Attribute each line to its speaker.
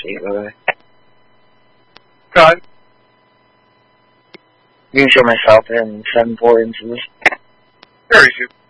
Speaker 1: sweet, by the way.
Speaker 2: God.
Speaker 1: You can show myself in 7/4 inches.
Speaker 2: There is you.